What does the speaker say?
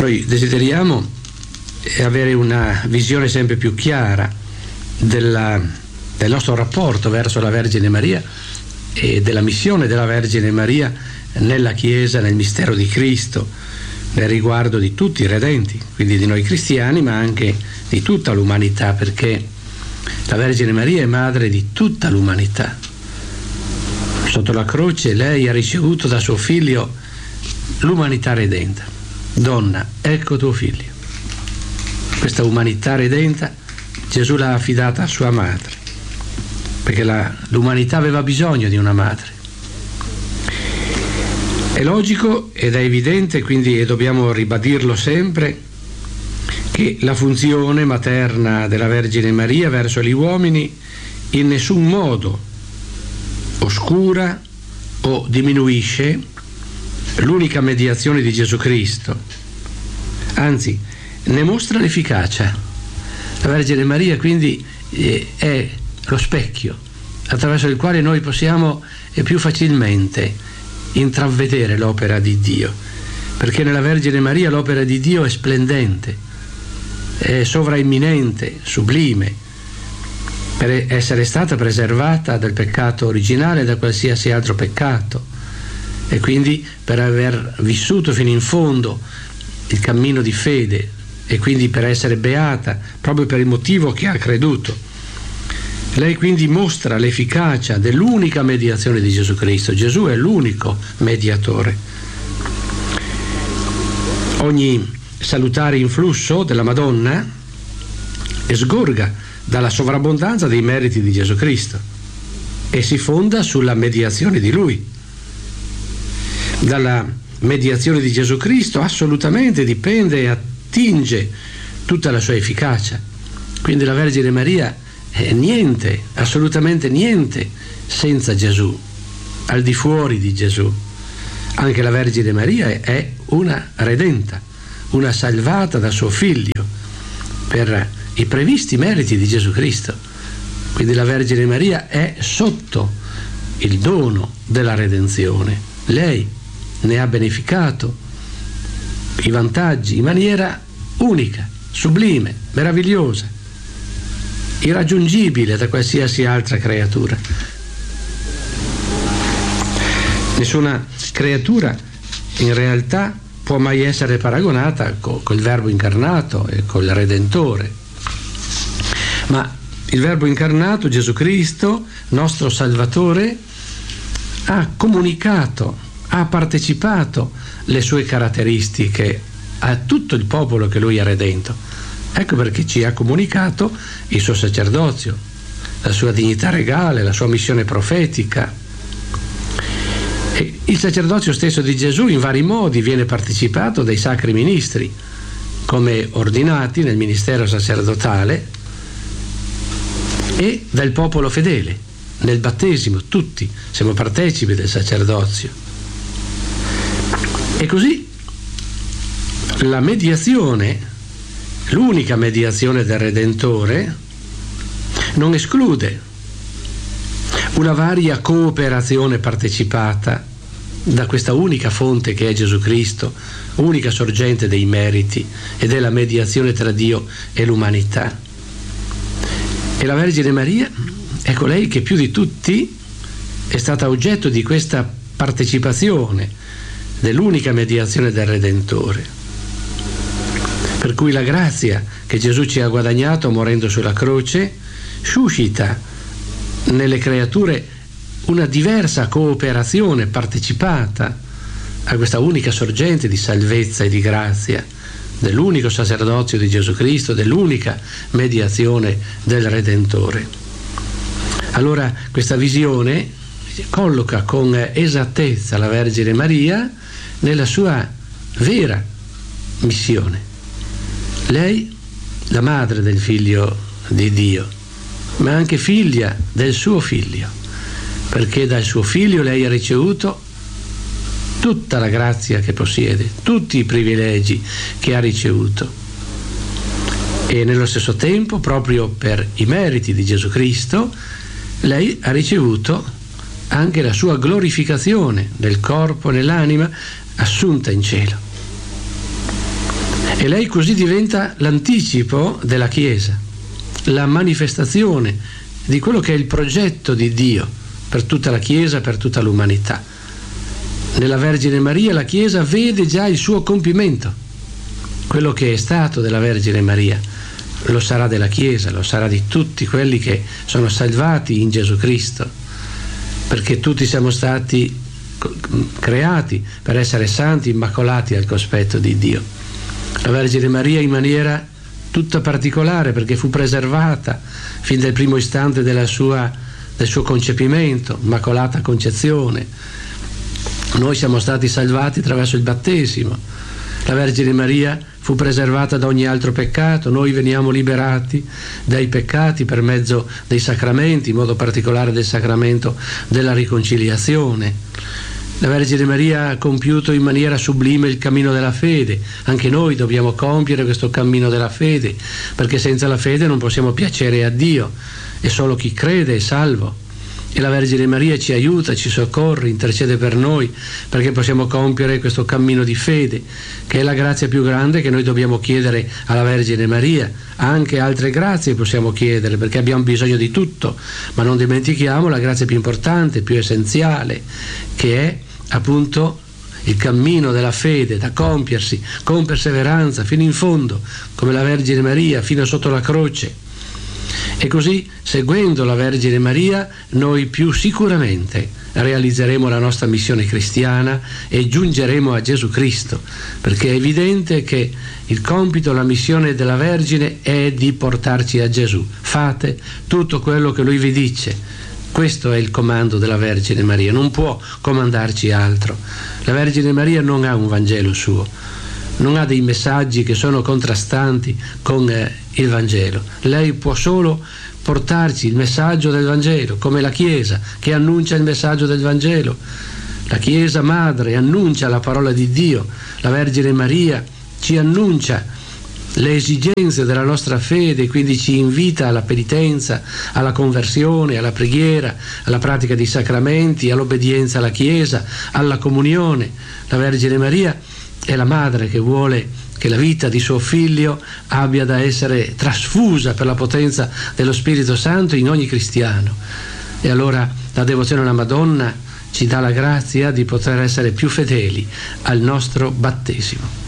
Noi desideriamo avere una visione sempre più chiara del nostro rapporto verso la Vergine Maria e della missione della Vergine Maria nella Chiesa, nel mistero di Cristo, nel riguardo di tutti i redenti, quindi di noi cristiani, ma anche di tutta l'umanità, perché la Vergine Maria è madre di tutta l'umanità. Sotto la croce lei ha ricevuto da suo figlio l'umanità redenta. Donna, ecco tuo figlio. Questa umanità redenta Gesù l'ha affidata a sua madre, perché l'umanità aveva bisogno di una madre. È logico ed è evidente, quindi, e dobbiamo ribadirlo sempre, che la funzione materna della Vergine Maria verso gli uomini in nessun modo oscura o diminuisce l'unica mediazione di Gesù Cristo, anzi ne mostra l'efficacia. La Vergine Maria quindi è lo specchio attraverso il quale noi possiamo più facilmente intravedere l'opera di Dio, perché nella Vergine Maria l'opera di Dio è splendente, è sovraimminente, sublime, per essere stata preservata dal peccato originale e da qualsiasi altro peccato, e quindi per aver vissuto fino in fondo il cammino di fede, e quindi per essere beata proprio per il motivo che ha creduto. Lei quindi mostra l'efficacia dell'unica mediazione di Gesù Cristo. Gesù è l'unico mediatore. Ogni salutare influsso della Madonna sgorga dalla sovrabbondanza dei meriti di Gesù Cristo e si fonda sulla mediazione di Lui. Dalla mediazione di Gesù Cristo assolutamente dipende e attinge tutta la sua efficacia. Quindi la Vergine Maria è niente, assolutamente niente senza Gesù, al di fuori di Gesù. Anche la Vergine Maria è una redenta, una salvata da suo figlio per i previsti meriti di Gesù Cristo. Quindi la Vergine Maria è sotto il dono della redenzione. Lei ne ha beneficiato i vantaggi in maniera unica, sublime, meravigliosa, irraggiungibile da qualsiasi altra creatura. Nessuna creatura in realtà può mai essere paragonata col Verbo incarnato e col Redentore. Ma il Verbo incarnato, Gesù Cristo, nostro Salvatore, ha comunicato, ha partecipato le sue caratteristiche a tutto il popolo che Lui ha redento. Ecco perché ci ha comunicato il suo sacerdozio, la sua dignità regale, la sua missione profetica. E il sacerdozio stesso di Gesù in vari modi viene partecipato dai sacri ministri, come ordinati nel ministero sacerdotale, e dal popolo fedele, nel battesimo. Tutti siamo partecipi del sacerdozio. E così la mediazione, l'unica mediazione del Redentore, non esclude una varia cooperazione partecipata da questa unica fonte che è Gesù Cristo, unica sorgente dei meriti e della mediazione tra Dio e l'umanità. E la Vergine Maria è colei che più di tutti è stata oggetto di questa partecipazione dell'unica mediazione del Redentore. Per cui la grazia che Gesù ci ha guadagnato morendo sulla croce suscita nelle creature una diversa cooperazione partecipata a questa unica sorgente di salvezza e di grazia, dell'unico sacerdozio di Gesù Cristo, dell'unica mediazione del Redentore. Allora questa visione colloca con esattezza la Vergine Maria nella sua vera missione. Lei, la madre del Figlio di Dio, ma anche figlia del suo Figlio, perché dal suo Figlio lei ha ricevuto tutta la grazia che possiede, tutti i privilegi che ha ricevuto. E nello stesso tempo, proprio per i meriti di Gesù Cristo, lei ha ricevuto anche la sua glorificazione nel corpo e nell'anima assunta in cielo. E lei così diventa l'anticipo della Chiesa, la manifestazione di quello che è il progetto di Dio per tutta la Chiesa, per tutta l'umanità. Nella Vergine Maria la Chiesa vede già il suo compimento. Quello che è stato della Vergine Maria lo sarà della Chiesa, lo sarà di tutti quelli che sono salvati in Gesù Cristo, perché tutti siamo stati creati per essere santi, immacolati al cospetto di Dio. La Vergine Maria in maniera tutta particolare, perché fu preservata fin dal primo istante del suo concepimento, immacolata concezione. Noi siamo stati salvati attraverso il battesimo. La Vergine Maria fu preservata da ogni altro peccato, noi veniamo liberati dai peccati per mezzo dei sacramenti, in modo particolare del sacramento della riconciliazione. La Vergine Maria ha compiuto in maniera sublime il cammino della fede. Anche noi dobbiamo compiere questo cammino della fede, perché senza la fede non possiamo piacere a Dio, e solo chi crede è salvo. E la Vergine Maria ci aiuta, ci soccorre, intercede per noi, perché possiamo compiere questo cammino di fede, che è la grazia più grande che noi dobbiamo chiedere alla Vergine Maria. Anche altre grazie possiamo chiedere, perché abbiamo bisogno di tutto, ma non dimentichiamo la grazia più importante, più essenziale, che è appunto il cammino della fede, da compiersi con perseveranza fino in fondo, come la Vergine Maria, fino sotto la croce. E così, seguendo la Vergine Maria, noi più sicuramente realizzeremo la nostra missione cristiana e giungeremo a Gesù Cristo, perché è evidente che il compito, la missione della Vergine è di portarci a Gesù. Fate tutto quello che Lui vi dice. Questo è il comando della Vergine Maria, non può comandarci altro. La Vergine Maria non ha un Vangelo suo, non ha dei messaggi che sono contrastanti con il Vangelo. Lei può solo portarci il messaggio del Vangelo, come la Chiesa che annuncia il messaggio del Vangelo. La Chiesa madre annuncia la parola di Dio, la Vergine Maria ci annuncia le esigenze della nostra fede, quindi ci invita alla penitenza, alla conversione, alla preghiera, alla pratica dei sacramenti, all'obbedienza alla Chiesa, alla comunione. La Vergine Maria è la madre che vuole che la vita di suo figlio abbia da essere trasfusa per la potenza dello Spirito Santo in ogni cristiano. E allora la devozione alla Madonna ci dà la grazia di poter essere più fedeli al nostro battesimo.